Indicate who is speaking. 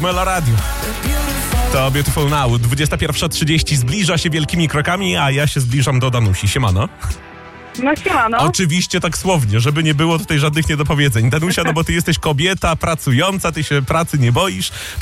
Speaker 1: Mela Radio. To Beautiful Now. 21:30 zbliża się wielkimi krokami, a ja się zbliżam do Danusi. Siemano.
Speaker 2: No siemano.
Speaker 1: Oczywiście tak słownie, żeby nie było tutaj żadnych niedopowiedzeń. Danusia, no bo ty jesteś kobieta pracująca, ty się pracy nie boisz.